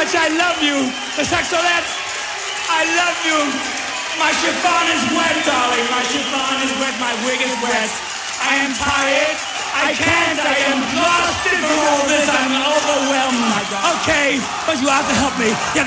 much I love you. The saxolette, I love you. My chiffon is wet, darling. My chiffon is wet. My wig is wet. I am tired. I can't. I am exhausted from all this. I'm overwhelmed. Okay, but you have to help me. You have to